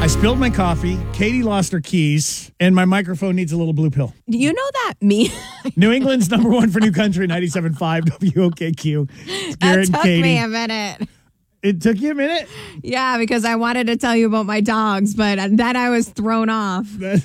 I spilled my coffee. Katie lost her keys, and my microphone needs a little blue pill. Do you know that me? New England's number one for New Country, 97.5 WOKQ. It's Garrett That and took Katie. me a minute. It took you a minute? Yeah, because I wanted to tell you about my dogs, but then I was thrown off. This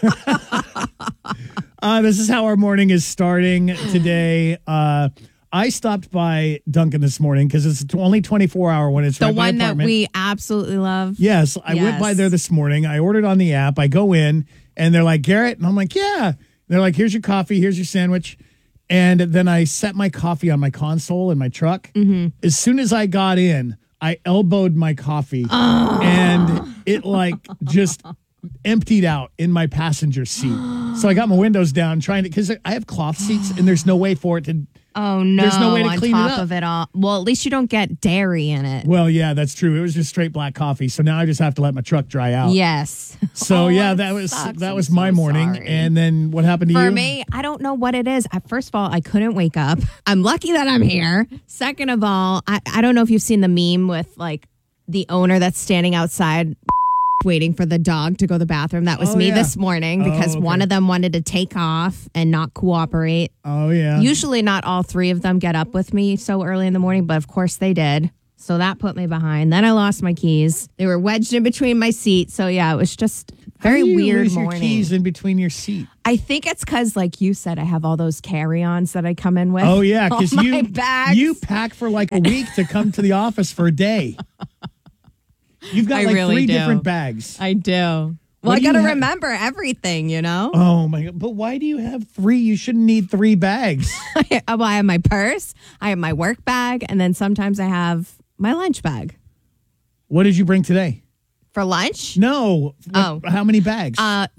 is how our morning is starting today. I stopped by Dunkin' this morning because it's only 24-hour when it's The right by one that apartment. we absolutely love. Yes, I went by there this morning. I ordered on the app. I go in, and they're like, Garrett? And I'm like, yeah. They're like, here's your coffee. Here's your sandwich. And then I set my coffee on my console in my truck. Mm-hmm. As soon as I got in, I elbowed my coffee, and it just emptied out in my passenger seat. So I got my windows down because I have cloth seats, and there's no way for it to... Oh, no. There's no way to on clean it top up. of it all. Well, at least you don't get dairy in it. Well, yeah, that's true. It was just straight black coffee. So now I just have to let my truck dry out. Yes. So that was my morning. Sorry. And then what happened to you? For me, I don't know what it is. First of all, I couldn't wake up. I'm lucky that I'm here. Second of all, I don't know if you've seen the meme with the owner that's standing outside waiting for the dog to go to the bathroom. That was me this morning because one of them wanted to take off and not cooperate. Oh, yeah. Usually not all three of them get up with me so early in the morning, but of course they did. So that put me behind. Then I lost my keys. They were wedged in between my seats. So yeah, it was just very How do you weird lose morning. Your keys in between your seat? I think it's because, like you said, I have all those carry-ons that I come in with. Oh, yeah, because bags. you pack for a week to come to the office for a day. You've got really three do. different bags. I do. Well, What I do you got to have? remember everything, you know? Oh, my God. But why do you have three? You shouldn't need three bags. I have my purse, I have my work bag, and then sometimes I have my lunch bag. What did you bring today? For lunch? No. Oh. How many bags?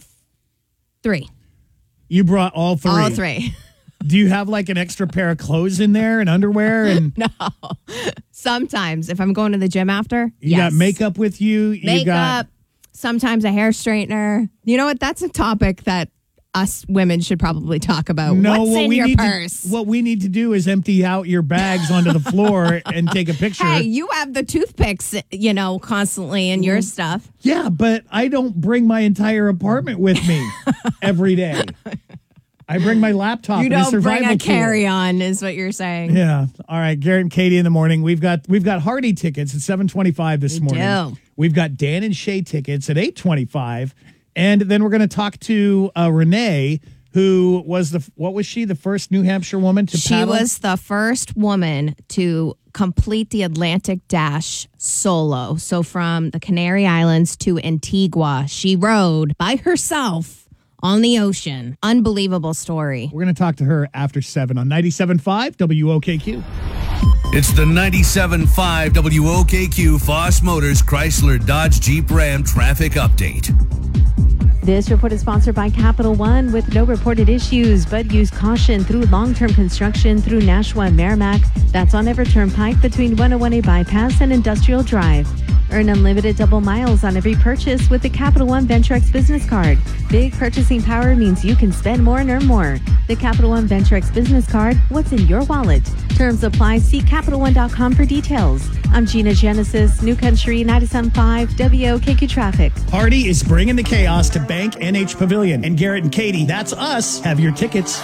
3. You brought all three. All 3. Do you have an extra pair of clothes in there and underwear? And No. Sometimes if I'm going to the gym after, you got makeup with you. You got sometimes a hair straightener. You know what? That's a topic that us women should probably talk about. No, What's what in we your need purse? what we need to do is empty out your bags onto the floor and take a picture. Hey, you have the toothpicks, constantly in your stuff. Yeah, but I don't bring my entire apartment with me every day. I bring my laptop. You and a don't survival bring a tool. carry-on, is what you're saying. Yeah. All right, Garrett and Katie in the morning. We've got Hardy tickets at 7:25 this morning. do. We've got Dan and Shay tickets at 8:25, and then we're going to talk to Renee, who was what was she? The first New Hampshire woman to paddle? She was the first woman to complete the Atlantic Dash solo. So from the Canary Islands to Antigua, she rode by herself on the ocean. Unbelievable story. We're going to talk to her after 7 on 97.5 WOKQ. It's the 97.5 WOKQ Foss Motors Chrysler Dodge Jeep Ram traffic update. This report is sponsored by Capital One with no reported issues, but use caution through long-term construction through Nashua and Merrimack. That's on Everett Turnpike between 101A Bypass and Industrial Drive. Earn unlimited double miles on every purchase with the Capital One Ventrex business card. Big purchasing power means you can spend more and earn more. The Capital One Ventrex business card, what's in your wallet? Terms apply. See CapitalOne.com for details. I'm Gina Genesis, New Country 97.5 WOKQ Traffic. Hardy is bringing the chaos to Bank NH Pavilion. And Garrett and Katie, that's us, have your tickets.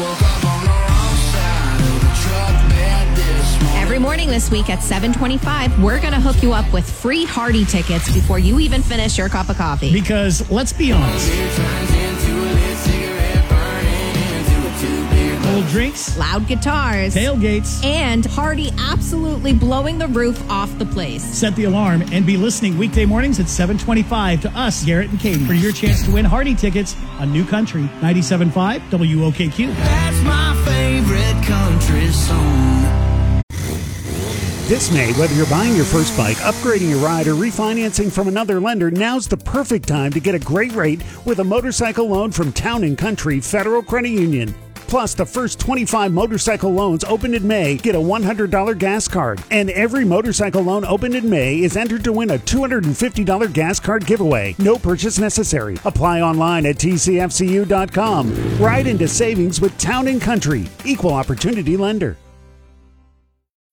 Every morning this week at 7:25, we're going to hook you up with free Hardy tickets before you even finish your cup of coffee. Because let's be honest. Cold drinks, Loud guitars, tailgates. and Hardy absolutely blowing the roof off the place. Set the alarm and be listening weekday mornings at 7:25 to us, Garrett and Katie, for your chance to win Hardy tickets on New Country 97.5 WOKQ. That's my favorite country song. This May, whether you're buying your first bike, upgrading your ride, or refinancing from another lender, now's the perfect time to get a great rate with a motorcycle loan from Town & Country Federal Credit Union. Plus, the first 25 motorcycle loans opened in May get a $100 gas card. And every motorcycle loan opened in May is entered to win a $250 gas card giveaway. No purchase necessary. Apply online at tcfcu.com. Ride into savings with Town & Country. Equal opportunity lender.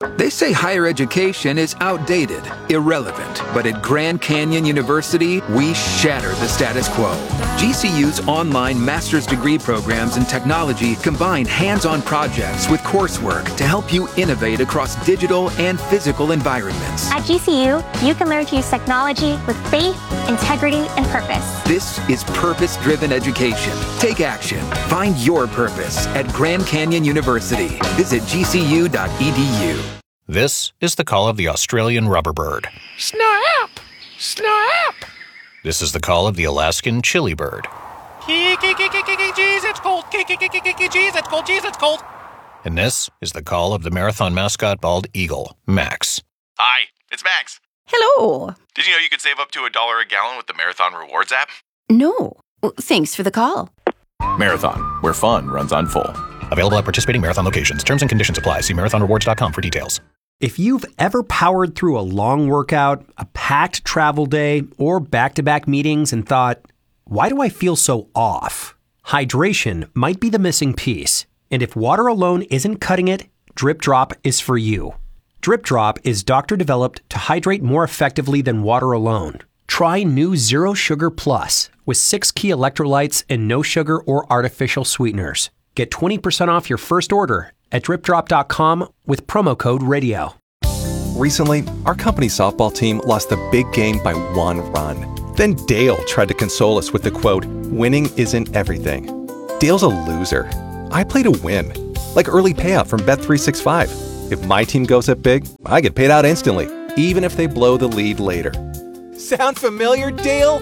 They say higher education is outdated, irrelevant, but at Grand Canyon University, we shatter the status quo. GCU's online master's degree programs in technology combine hands-on projects with coursework to help you innovate across digital and physical environments. At GCU, you can learn to use technology with faith, integrity, and purpose. This is purpose-driven education. Take action. Find your purpose at Grand Canyon University. Visit gcu.edu. This is the call of the Australian rubber bird. Snap! Snap! This is the call of the Alaskan chili bird. Jeez, it's cold. Jeez, it's cold. Jeez, it's cold. And this is the call of the marathon mascot bald eagle, Max. Hi, it's Max. Hello. Did you know you could save up to $1 a gallon with the Marathon Rewards app? No. Well, thanks for the call. Marathon, where fun runs on full. Available at participating Marathon locations. Terms and conditions apply. See marathonrewards.com for details. If you've ever powered through a long workout, a packed travel day, or back-to-back meetings and thought, why do I feel so off? Hydration might be the missing piece. And if water alone isn't cutting it, Drip Drop is for you. Drip Drop is doctor-developed to hydrate more effectively than water alone. Try new Zero Sugar Plus with 6 key electrolytes and no sugar or artificial sweeteners. Get 20% off your first order at dripdrop.com with promo code RADIO. Recently, our company's softball team lost the big game by 1 run. Then Dale tried to console us with the quote, "Winning isn't everything." Dale's a loser. I play to win, like early payout from Bet365. If my team goes up big, I get paid out instantly, even if they blow the lead later. Sound familiar, Dale?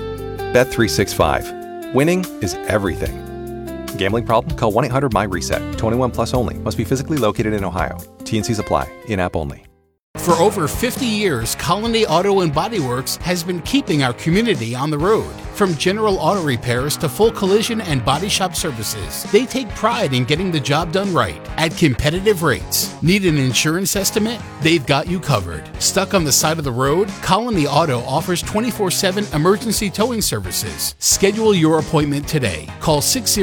Bet365. Winning is everything. Gambling problem? Call 1-800-MY-RESET. 21 plus only. Must be physically located in Ohio. T&Cs apply. In-app only. For over 50 years, Colony Auto and Body Works has been keeping our community on the road. From general auto repairs to full collision and body shop services, they take pride in getting the job done right at competitive rates. Need an insurance estimate? They've got you covered. Stuck on the side of the road? Colony Auto offers 24/7 emergency towing services. Schedule your appointment today. Call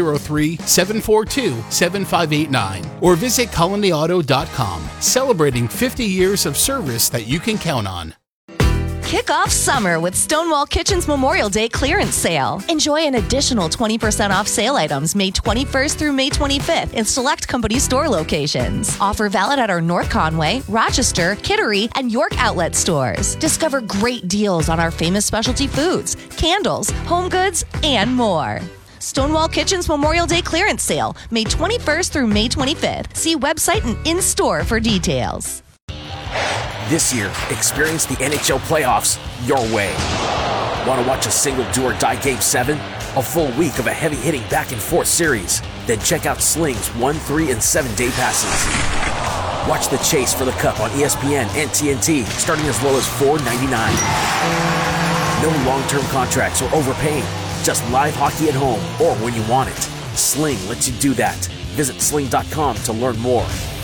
603-742-7589 or visit colonyauto.com. Celebrating 50 years of service that you can count on. Kick off summer with Stonewall Kitchen's Memorial Day clearance sale. Enjoy an additional 20% off sale items May 21st through May 25th in select company store locations. Offer valid at our North Conway, Rochester, Kittery, and York outlet stores. Discover great deals on our famous specialty foods, candles, home goods, and more. Stonewall Kitchen's Memorial Day clearance sale, May 21st through May 25th. See website and in-store for details. This year, experience the NHL playoffs your way. Want to watch a single do-or-die Game 7? A full week of a heavy-hitting back-and-forth series? Then check out Sling's 1, 3, and 7-day passes. Watch the chase for the Cup on ESPN and TNT, starting as low as $4.99. No long-term contracts or overpaying. Just live hockey at home or when you want it. Sling lets you do that. Visit sling.com to learn more.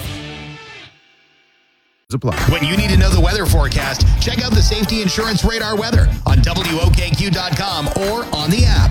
When you need to know the weather forecast, check out the Safety Insurance Radar weather on WOKQ.com or on the app.